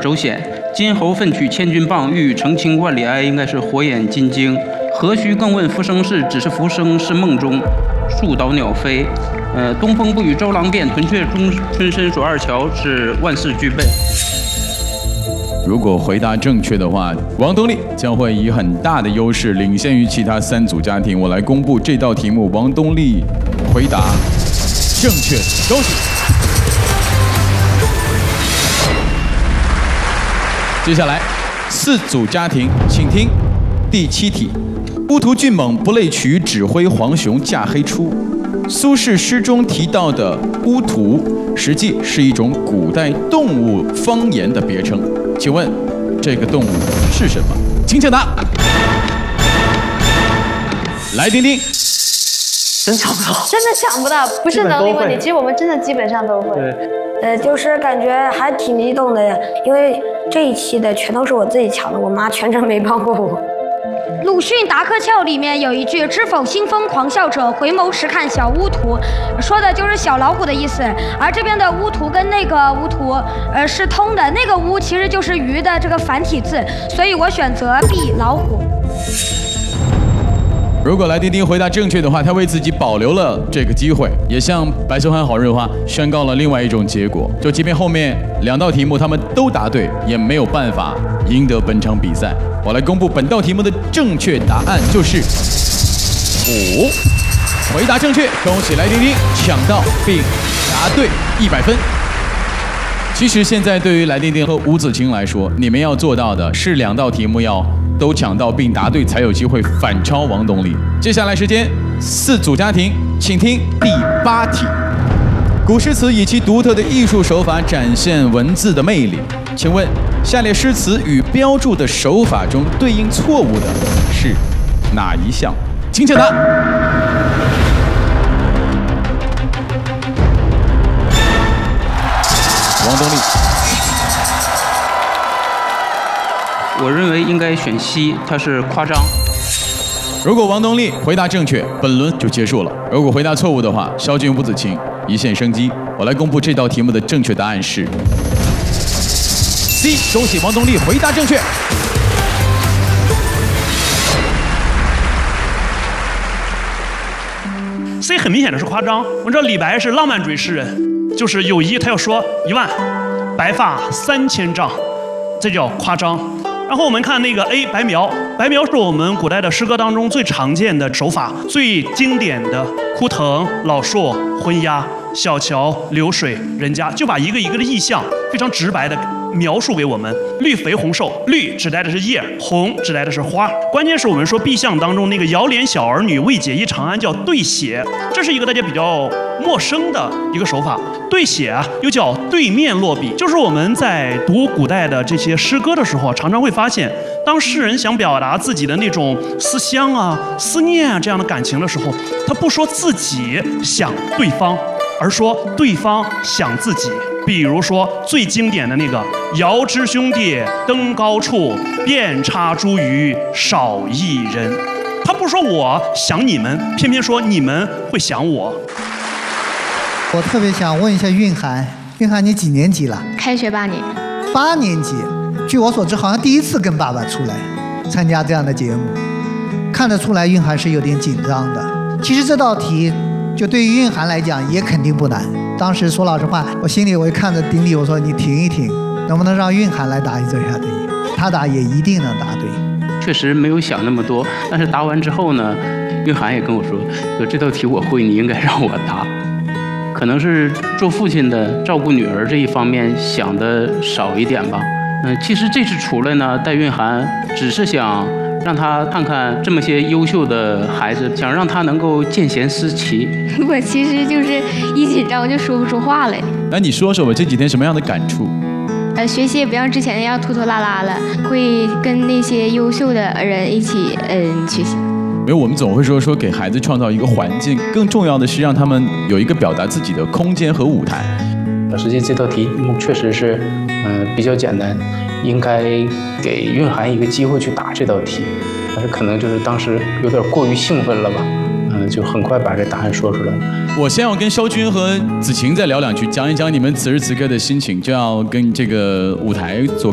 周显。金侯奋取千钧棒，欲澄清万里埃，应该是火眼金睛。何须更问浮生事，只是浮生是梦中，树倒鸟飞。东风不与周郎便，屯雀春深锁二乔，是万事俱备。 如果回答正确的话，王东丽将会以很大的优势领先于其他3组家庭。我来公布这道题目，王东丽回答正确，恭喜！接下来4组家庭，请听第7题：乌图俊猛，不类渠，指挥黄熊驾黑出。苏轼诗中提到的乌图，实际是一种古代动物方言的别称。请问这个动物是什么？请抢答。来，丁丁。 真抢不到， 真的想不到，不是能力问题，其实我们真的基本上都会。 就是感觉还挺激动的，因为这一期的全都是我自己抢的，我妈全程没帮过我。 鲁迅《达科窍》里面有一句“知否兴风狂笑者，回眸时看小乌图”，说的就是小老虎的意思。而这边的乌图跟那个乌图，是通的。那个乌其实就是鱼的这个繁体字，所以我选择 B 老虎。 如果来丁丁回答正确的话，他为自己保留了这个机会，也向白秀涵好日花宣告了另外一种结果。就即便后面2道题目他们都答对，也没有办法赢得本场比赛。我来公布本道题目的正确答案，就是5。回答正确，恭喜来丁丁抢到并答对100分。其实现在对于来丁丁和吴子清来说，你们要做到的是2道题目要都抢到并答对，才有机会反超王东丽。接下来时间4组家庭，请听第8题。古诗词以其独特的艺术手法展现文字的魅力，请问下列诗词与标注的手法中对应错误的是哪一项？请抢答。王东丽。 我认为应该选 C， 它是夸张。 如果王东丽回答正确，本轮就结束了；如果回答错误的话，肖军、吴子清一线生机。我来公布这道题目的正确答案是 C， 恭喜王东丽回答正确。 C 很明显的是夸张。我们知道李白是浪漫主义诗人，就是有意他要说1万，白发3000丈，这叫夸张。然后我们看那个 A 白描，白描是我们古代的诗歌当中最常见的手法，最经典的枯藤、老树、昏鸦、小桥流水人家，就把一个一个的意象非常直白的描述给我们。绿肥红瘦，绿指代的是叶，红指代的是花。关键是我们说毕项当中那个遥怜小儿女，未解忆长安叫对写，这是一个大家比较陌生的一个手法。对写啊，又叫对面落笔，就是我们在读古代的这些诗歌的时候，常常会发现，当诗人想表达自己的那种思乡啊、思念啊这样的感情的时候，他不说自己想对方，而说对方想自己。比如说最经典的那个“遥知兄弟登高处，遍插茱萸少一人”，他不说我想你们，偏偏说你们会想我。 我特别想问一下韵涵，韵涵你几年级了？ 开学8年。 8年级，据我所知，好像第一次跟爸爸出来参加这样的节目，看得出来韵涵是有点紧张的。其实这道题就对于韵涵来讲也肯定不难。当时说老实话，我心里我看着丁力，我说你停一停，能不能让韵涵来答这下题？他答也一定能答对。 确实没有想那么多，但是答完之后呢，韵涵也跟我说，这道题我会，你应该让我答。可能是做父亲的照顾女儿这一方面想的少一点吧。其实这次出来呢，带韵涵只是想让他看看这么些优秀的孩子，想让他能够见贤思齐。 我其实就是一紧张就说不出话来。 那你说说吧，这几天什么样的感触？ 学习也不像之前那样拖拖拉拉了，会跟那些优秀的人一起学习。 因为我们总会说给孩子创造一个环境，更重要的是让他们有一个表达自己的空间和舞台。 实际这道题目确实是比较简单，应该给韵涵一个机会去答这道题，但是可能就是当时有点过于兴奋了吧，就很快把这答案说出来了。 我先要跟肖军和子晴再聊两句，讲一讲你们此时此刻的心情，就要跟这个舞台做